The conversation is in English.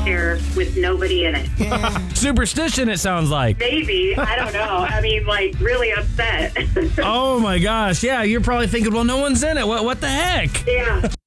there with nobody in it. Superstition, it sounds like. Maybe. I don't know. I mean, like, really upset. Oh, my gosh. Yeah, you're probably thinking, well, no one's in it. What the heck? Yeah.